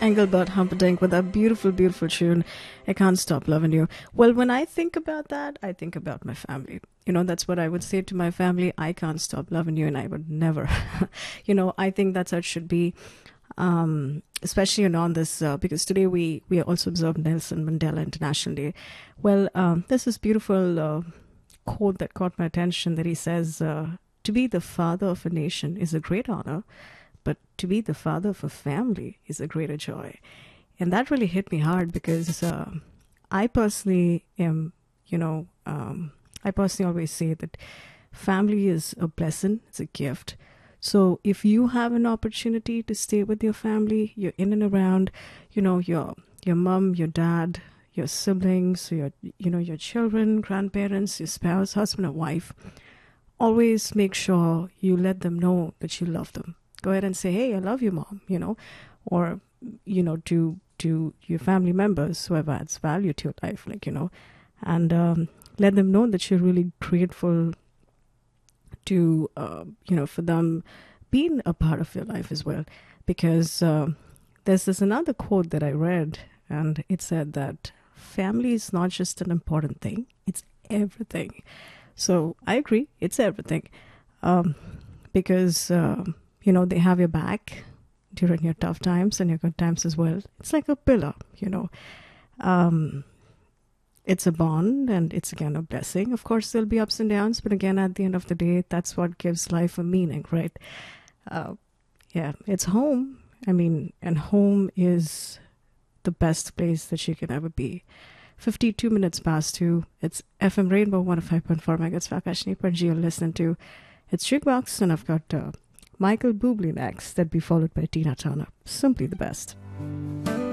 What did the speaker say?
Engelbert Humperdinck with that beautiful, beautiful tune, I Can't Stop Loving You. Well, when I think about that, I think about my family. That's what I would say to my family. I can't stop loving you, and I would never. I think that's how it should be. Especially on this, because today we also observe Nelson Mandela International Day. Well, there's this beautiful quote that caught my attention that he says, to be the father of a nation is a great honor, but to be the father of a family is a greater joy. And that really hit me hard because I personally am, I personally always say that family is a blessing, it's a gift. So if you have an opportunity to stay with your family, you're in and around, your mom, your dad, your siblings, your children, grandparents, your spouse, husband or wife, always make sure you let them know that you love them. Go ahead and say, hey, I love you, mom, or, to your family members, whoever adds value to your life, and let them know that you're really grateful to, for them being a part of your life as well. Because there's this another quote that I read, and it said that family is not just an important thing, it's everything. So I agree, it's everything. Because, they have your back during your tough times and your good times as well. It's like a pillar, It's a bond, and it's again a blessing. Of course, there'll be ups and downs, but again, at the end of the day, that's what gives life a meaning, right? It's home. And home is the best place that you can ever be. 52 minutes past 2. It's FM Rainbow 105.4 MHz Vakashni Parji you're listening to. It's Jukebox, and I've got Michael Bublé next. That'd be followed by Tina Turner. Simply the best.